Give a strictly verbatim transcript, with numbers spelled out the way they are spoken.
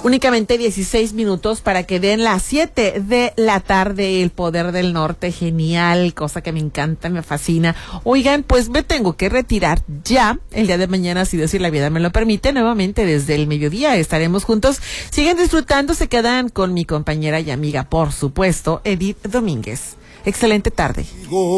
Únicamente dieciséis minutos para que den las siete de la tarde. El poder del norte, genial, cosa que me encanta, me fascina. Oigan, pues me tengo que retirar ya. El día de mañana, si Dios y la vida me lo permite, nuevamente desde el mediodía estaremos juntos. Siguen disfrutando, se quedan con mi compañera y amiga, por supuesto, Edith Domínguez. Excelente tarde.